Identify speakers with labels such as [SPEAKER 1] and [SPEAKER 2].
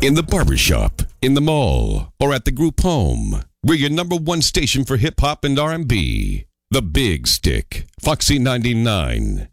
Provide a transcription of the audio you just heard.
[SPEAKER 1] In the barbershop, in the mall, or at the group home, we're your number one station for hip-hop and R&B. The Big Stick, Foxy 99.